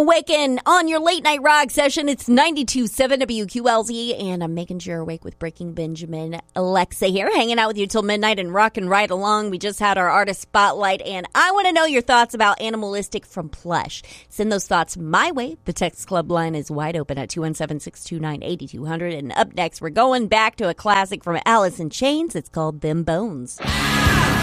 Awaken on your late night rock session. It's 92.7 WQLZ, and I'm making sure you're awake with Breaking Benjamin. Alexa here, hanging out with you till midnight and rocking right along. We just had our artist spotlight, and I want to know your thoughts about Animalistic from Plush. Send those thoughts my way. The text club line is wide open at 217-629-8200. And up next, we're going back to a classic from Alice in Chains. It's called Them Bones.